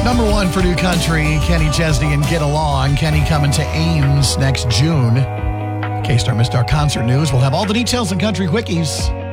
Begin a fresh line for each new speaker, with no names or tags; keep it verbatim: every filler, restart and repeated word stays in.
Number one for new country, Kenny Chesney and Get Along. Kenny coming to Ames next June. K-Star Miss Star concert news. We'll have all the details in Country Quickies.